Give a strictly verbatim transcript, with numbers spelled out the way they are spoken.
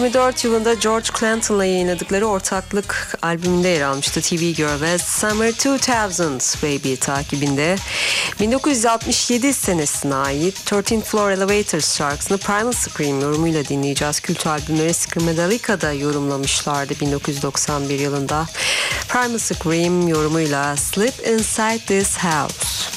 yirmi dört yılında George Clinton'la yayınladıkları ortaklık albümünde yer almıştı T V Girl ve Summer iki bin Baby takibinde bin dokuz yüz altmış yedi senesine ait on üç Floor Elevators şarkısını Primal Scream yorumuyla dinleyeceğiz. Kült albümleri Screamadelica yorumlamışlardı bin dokuz yüz doksan bir yılında. Primal Scream yorumuyla Sleep Inside This House.